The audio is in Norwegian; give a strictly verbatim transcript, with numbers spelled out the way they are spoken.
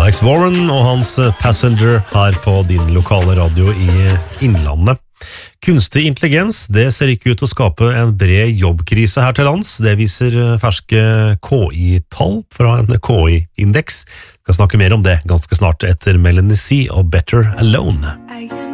Alex Warren og hans Passenger her på din lokale radio i Innlandet. Kunstig intelligens, det ser ikke ut til å skape en bred jobbkrise her til lands. Det viser ferske K I-tall fra en K I-indeks. Jeg skal snakke mer om det ganske snart etter Melanie C og Better Alone.